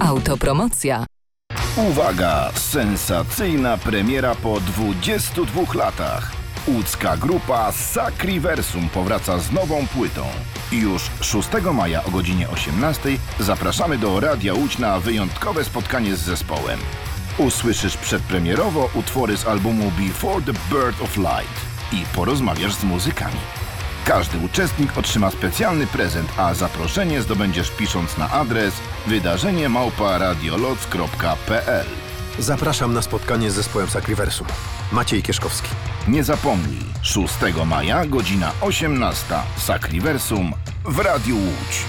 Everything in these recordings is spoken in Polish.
Autopromocja. Uwaga! Sensacyjna premiera po 22 latach. Łódzka grupa Sacriversum powraca z nową płytą. Już 6 maja o godzinie 18 zapraszamy do Radia Łódź na wyjątkowe spotkanie z zespołem. Usłyszysz przedpremierowo utwory z albumu Before the Birth of Light i porozmawiasz z muzykami. Każdy uczestnik otrzyma specjalny prezent, a zaproszenie zdobędziesz pisząc na adres wydarzenie@radioloc.pl. Zapraszam na spotkanie z zespołem Sacriversum. Maciej Kieszkowski. Nie zapomnij, 6 maja, godzina 18. Sacriversum w Radiu Łódź.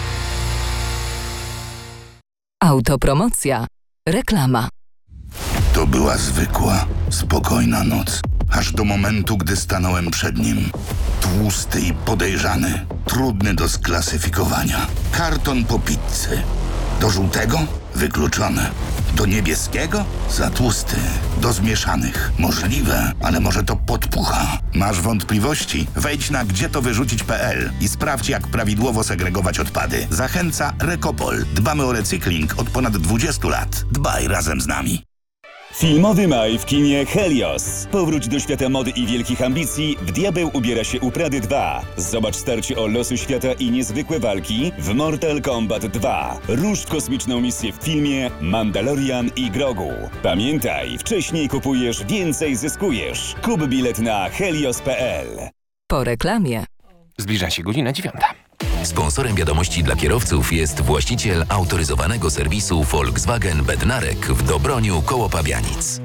Autopromocja. Reklama. To była zwykła, spokojna noc. Aż do momentu, gdy stanąłem przed nim. Tłusty i podejrzany. Trudny do sklasyfikowania. Karton po pizzy. Do żółtego? Wykluczone. Do niebieskiego? Za tłusty. Do zmieszanych? Możliwe, ale może to podpucha. Masz wątpliwości? Wejdź na gdzietowyrzucić.pl i sprawdź, jak prawidłowo segregować odpady. Zachęca Recopol. Dbamy o recykling od ponad 20 lat. Dbaj razem z nami. Filmowy maj w kinie Helios. Powróć do świata mody i wielkich ambicji. W Diabeł ubiera się u Prady 2. Zobacz starcie o losy świata i niezwykłe walki w Mortal Kombat 2. Rusz w kosmiczną misję w filmie Mandalorian i Grogu. Pamiętaj, wcześniej kupujesz, więcej zyskujesz. Kup bilet na helios.pl. Po reklamie. Zbliża się godzina 9. Sponsorem wiadomości dla kierowców jest właściciel autoryzowanego serwisu Volkswagen Bednarek w Dobroniu koło Pabianic.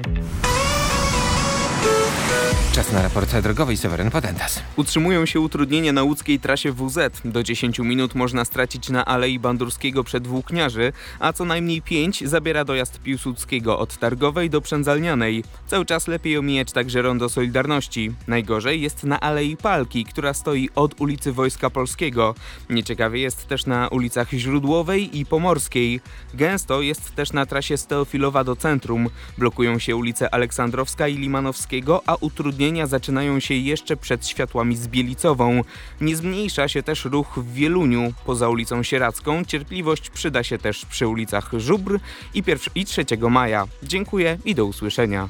Czas na raport drogowy i Seweryn Potentas. Utrzymują się utrudnienia na łódzkiej trasie WZ. Do 10 minut można stracić na Alei Bandurskiego przed Włókniarzy, a co najmniej 5 zabiera dojazd Piłsudskiego od Targowej do Przędzalnianej. Cały czas lepiej omijać także Rondo Solidarności. Najgorzej jest na Alei Palki, która stoi od ulicy Wojska Polskiego. Nieciekawie jest też na ulicach Źródłowej i Pomorskiej. Gęsto jest też na trasie z Teofilowa do centrum. Blokują się ulice Aleksandrowska i Limanowskiego, a utrudnienia zaczynają się jeszcze przed światłami z Bielicową. Nie zmniejsza się też ruch w Wieluniu. Poza ulicą Sieradzką cierpliwość przyda się też przy ulicach Żubr i 3 maja. Dziękuję i do usłyszenia.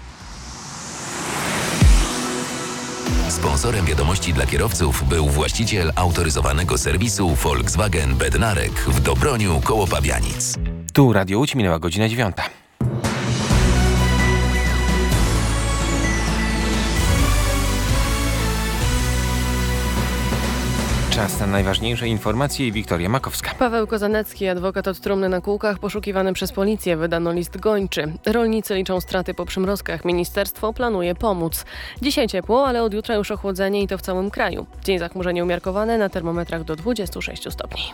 Sponsorem wiadomości dla kierowców był właściciel autoryzowanego serwisu Volkswagen Bednarek w Dobroniu koło Pabianic. Tu Radio Łódź, minęła godzina 9. Czas na najważniejsze informacje i Wiktoria Makowska. Paweł Kozanecki, adwokat od trumny na kółkach, poszukiwany przez policję. Wydano list gończy. Rolnicy liczą straty po przymrozkach. Ministerstwo planuje pomóc. Dzisiaj ciepło, ale od jutra już ochłodzenie i to w całym kraju. Dzień zachmurzenie umiarkowane, na termometrach do 26 stopni.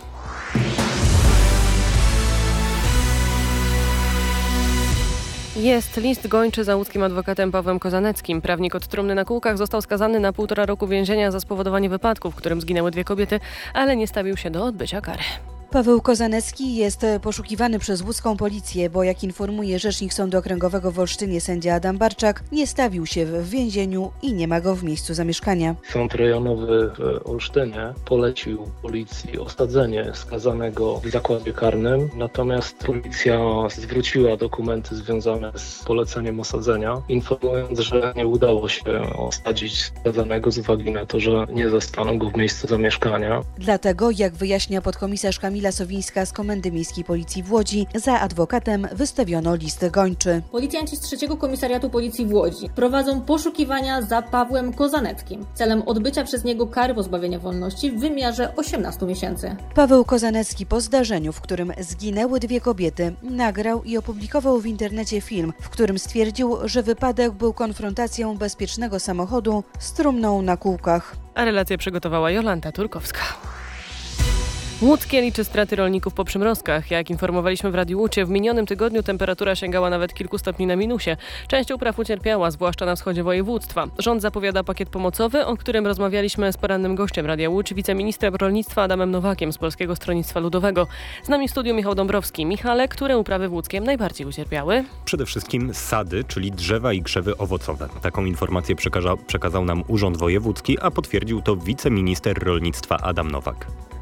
Jest list gończy za łódzkim adwokatem Pawłem Kozaneckim. Prawnik od trumny na kółkach został skazany na 1,5 roku więzienia za spowodowanie wypadku, w którym zginęły 2 kobiety, ale nie stawił się do odbycia kary. Paweł Kozanecki jest poszukiwany przez łódzką policję, bo jak informuje rzecznik Sądu Okręgowego w Olsztynie sędzia Adam Barczak, nie stawił się w więzieniu i nie ma go w miejscu zamieszkania. Sąd rejonowy w Olsztynie polecił policji osadzenie skazanego w zakładzie karnym, natomiast policja zwróciła dokumenty związane z poleceniem osadzenia, informując, że nie udało się osadzić skazanego z uwagi na to, że nie zastano go w miejscu zamieszkania. Dlatego, jak wyjaśnia podkomisarz Kamila Sowińska z Komendy Miejskiej Policji w Łodzi, za adwokatem wystawiono list gończy. Policjanci z 3. Komisariatu Policji w Łodzi prowadzą poszukiwania za Pawłem Kozaneckim celem odbycia przez niego kary pozbawienia wolności w wymiarze 18 miesięcy. Paweł Kozanecki po zdarzeniu, w którym zginęły 2 kobiety, nagrał i opublikował w internecie film, w którym stwierdził, że wypadek był konfrontacją bezpiecznego samochodu z trumną na kółkach. A relację przygotowała Jolanta Turkowska. Łódzkie liczy straty rolników po przymrozkach. Jak informowaliśmy w Radiu Łódź, w minionym tygodniu temperatura sięgała nawet kilku stopni na minusie. Część upraw ucierpiała, zwłaszcza na wschodzie województwa. Rząd zapowiada pakiet pomocowy, o którym rozmawialiśmy z porannym gościem Radia Łódź, wiceministrem rolnictwa Adamem Nowakiem z Polskiego Stronnictwa Ludowego. Z nami w studiu Michał Dąbrowski. Michale, które uprawy w Łódzkiem najbardziej ucierpiały? Przede wszystkim sady, czyli drzewa i krzewy owocowe. Taką informację przekazał nam Urząd Wojewódzki, a potwierdził to wiceminister rolnictwa Adam Nowak.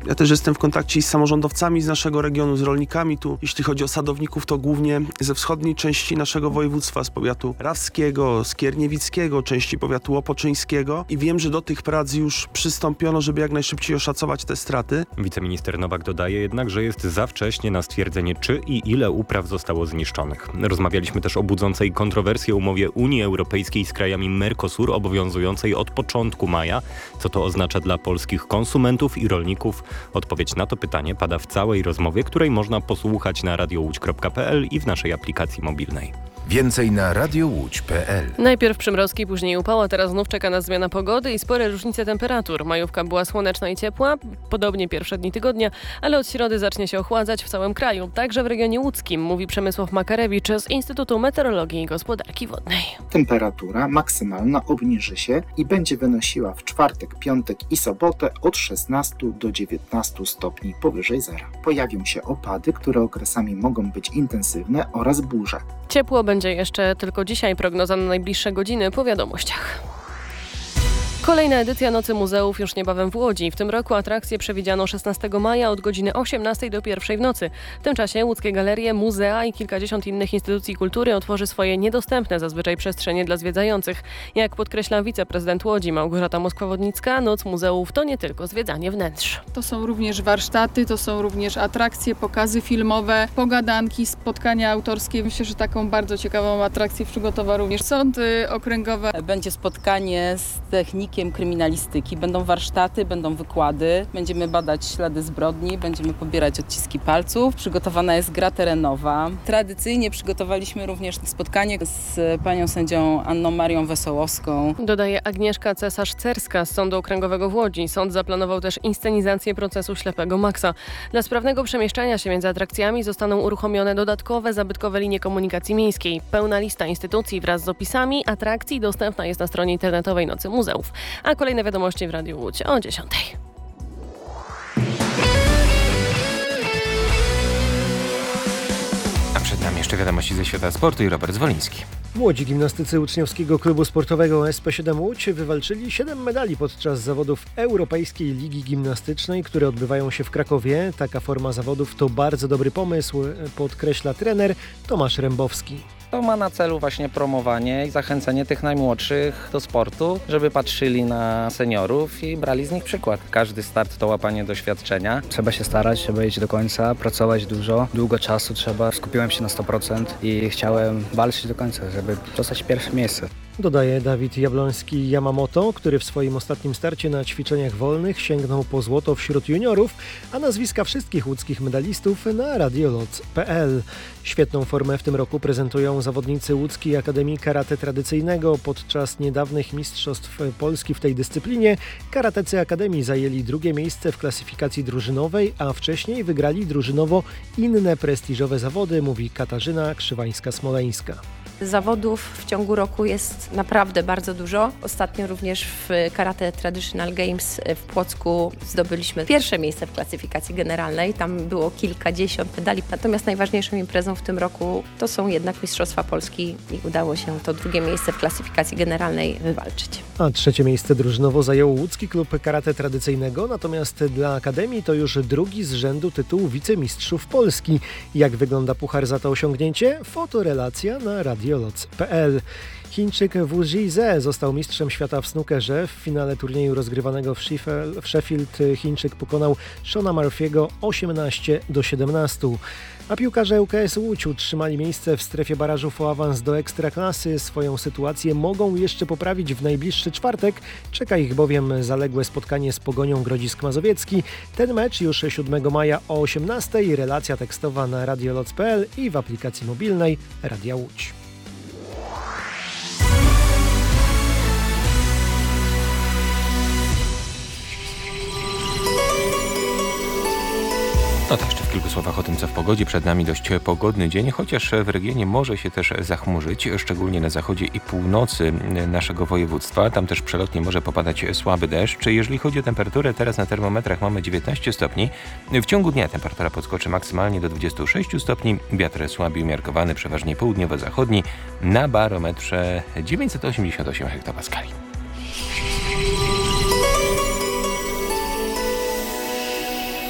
Ja też jestem w kontakcie z samorządowcami z naszego regionu, z rolnikami tu. Jeśli chodzi o sadowników, to głównie ze wschodniej części naszego województwa, z powiatu rawskiego, skierniewickiego, części powiatu łopoczyńskiego i wiem, że do tych prac już przystąpiono, żeby jak najszybciej oszacować te straty. Wiceminister Nowak dodaje jednak, że jest za wcześnie na stwierdzenie, czy i ile upraw zostało zniszczonych. Rozmawialiśmy też o budzącej kontrowersję umowie Unii Europejskiej z krajami Mercosur obowiązującej od początku maja. Co to oznacza dla polskich konsumentów i rolników? Odpowiedź na to pytanie pada w całej rozmowie, której można posłuchać na radiołódź.pl i w naszej aplikacji mobilnej. Więcej na radiołódź.pl. Najpierw przymrozki, później upał, a teraz znów czeka nas zmiana pogody i spore różnice temperatur. Majówka była słoneczna i ciepła, podobnie pierwsze dni tygodnia, ale od środy zacznie się ochładzać w całym kraju, także w regionie łódzkim, mówi Przemysław Makarewicz z Instytutu Meteorologii i Gospodarki Wodnej. Temperatura maksymalna obniży się i będzie wynosiła w czwartek, piątek i sobotę od 16 do 19 stopni powyżej zera. Pojawią się opady, które okresami mogą być intensywne oraz burze. Ciepło będzie jeszcze tylko dzisiaj, prognoza na najbliższe godziny po wiadomościach. Kolejna edycja Nocy Muzeów już niebawem w Łodzi. W tym roku atrakcję przewidziano 16 maja od godziny 18 do 1 w nocy. W tym czasie łódzkie galerie, muzea i kilkadziesiąt innych instytucji kultury otworzy swoje niedostępne zazwyczaj przestrzenie dla zwiedzających. Jak podkreśla wiceprezydent Łodzi Małgorzata Moskwa-Wodnicka, Noc Muzeów to nie tylko zwiedzanie wnętrz. To są również warsztaty, to są również atrakcje, pokazy filmowe, pogadanki, spotkania autorskie. Myślę, że taką bardzo ciekawą atrakcję przygotował również Sąd Okręgowy. Będzie spotkanie z technikiem kryminalistyki, będą warsztaty, będą wykłady, będziemy badać ślady zbrodni, będziemy pobierać odciski palców. Przygotowana jest gra terenowa. Tradycyjnie przygotowaliśmy również spotkanie z panią sędzią Anną Marią Wesołowską. Dodaje Agnieszka Cesarz-Cerska z Sądu Okręgowego w Łodzi. Sąd zaplanował też inscenizację procesu ślepego Maxa. Dla sprawnego przemieszczania się między atrakcjami zostaną uruchomione dodatkowe zabytkowe linie komunikacji miejskiej. Pełna lista instytucji wraz z opisami atrakcji dostępna jest na stronie internetowej Nocy Muzeów. A kolejne wiadomości w Radiu Łódź o 10:00. A przed nami jeszcze wiadomości ze świata sportu i Robert Zwoliński. Młodzi gimnastycy Uczniowskiego Klubu Sportowego SP7 Łódź wywalczyli 7 medali podczas zawodów Europejskiej Ligi Gimnastycznej, które odbywają się w Krakowie. Taka forma zawodów to bardzo dobry pomysł, podkreśla trener Tomasz Rębowski. To ma na celu właśnie promowanie i zachęcenie tych najmłodszych do sportu, żeby patrzyli na seniorów i brali z nich przykład. Każdy start to łapanie doświadczenia. Trzeba się starać, trzeba iść do końca, pracować długo czasu trzeba. Skupiłem się na 100% i chciałem walczyć do końca, żeby dostać pierwsze miejsce. Dodaje Dawid Jabloński-Yamamoto, który w swoim ostatnim starcie na ćwiczeniach wolnych sięgnął po złoto wśród juniorów, a nazwiska wszystkich łódzkich medalistów na radioloc.pl. Świetną formę w tym roku prezentują zawodnicy Łódzkiej Akademii Karate Tradycyjnego. Podczas niedawnych mistrzostw Polski w tej dyscyplinie karatecy Akademii zajęli drugie miejsce w klasyfikacji drużynowej, a wcześniej wygrali drużynowo inne prestiżowe zawody, mówi Katarzyna Krzywańska-Smoleńska. Zawodów w ciągu roku jest naprawdę bardzo dużo. Ostatnio również w Karate Traditional Games w Płocku zdobyliśmy pierwsze miejsce w klasyfikacji generalnej. Tam było kilkadziesiąt medali. Natomiast najważniejszą imprezą w tym roku to są jednak Mistrzostwa Polski i udało się to drugie miejsce w klasyfikacji generalnej wywalczyć. A trzecie miejsce drużynowo zajął Łódzki Klub Karate Tradycyjnego, natomiast dla Akademii to już drugi z rzędu tytuł wicemistrzów Polski. Jak wygląda puchar za to osiągnięcie? Fotorelacja na radioloc.pl. Chińczyk Wu Zhize został mistrzem świata w snookerze. W finale turnieju rozgrywanego w Sheffield Chińczyk pokonał Shona Murphy'ego 18-17. A piłkarze ŁKS Łódź utrzymali miejsce w strefie barażów o awans do Ekstraklasy. Swoją sytuację mogą jeszcze poprawić w najbliższy czwartek. Czeka ich bowiem zaległe spotkanie z Pogonią Grodzisk Mazowiecki. Ten mecz już 7 maja o 18:00. Relacja tekstowa na radioloc.pl i w aplikacji mobilnej Radia Łódź. No to jeszcze w kilku słowach o tym, co w pogodzie. Przed nami dość pogodny dzień, chociaż w regionie może się też zachmurzyć, szczególnie na zachodzie i północy naszego województwa. Tam też przelotnie może popadać słaby deszcz. Jeżeli chodzi o temperaturę, teraz na termometrach mamy 19 stopni. W ciągu dnia temperatura podskoczy maksymalnie do 26 stopni. Wiatr słaby umiarkowany, przeważnie południowo-zachodni. Na barometrze 988 hektopaskali.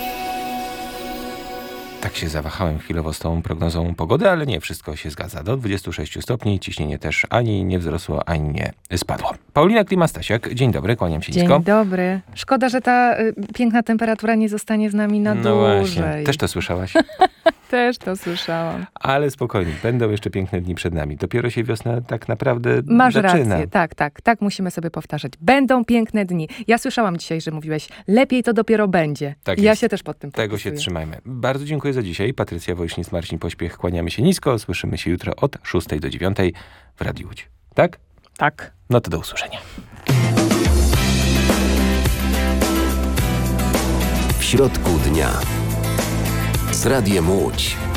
Tak się zawahałem chwilowo z tą prognozą pogody, ale nie, wszystko się zgadza. Do 26 stopni ciśnienie też ani nie wzrosło, ani nie spadło. Paulina Klima-Stasiak, dzień dobry, kłaniam się nisko. Dzień dobry. Szkoda, że ta piękna temperatura nie zostanie z nami na dłużej. Właśnie. Też to słyszałaś? Też to słyszałam. Ale spokojnie, będą jeszcze piękne dni przed nami. Dopiero się wiosna tak naprawdę Masz zaczyna. rację, tak musimy sobie powtarzać. Będą piękne dni. Ja słyszałam dzisiaj, że mówiłeś, lepiej to dopiero będzie. Tak ja jest. się też pod tym podpisuję. Tego się trzymajmy. Bardzo dziękuję za dzisiaj. Patrycja Wojśnic, Marcin Pośpiech, kłaniamy się nisko. Słyszymy się jutro od 6 do 9 w Radiu Łódź. Tak? Tak. No to do usłyszenia. W środku dnia z Radiem Łódź.